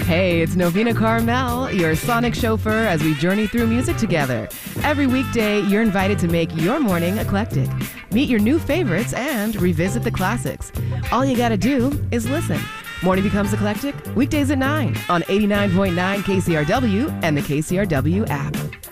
Hey, it's Novena Carmel, your sonic chauffeur as we journey through music together. Every weekday, you're invited to make your morning eclectic. Meet your new favorites and revisit the classics. All you gotta do is listen. Morning Becomes Eclectic, weekdays at 9 on 89.9 KCRW and the KCRW app.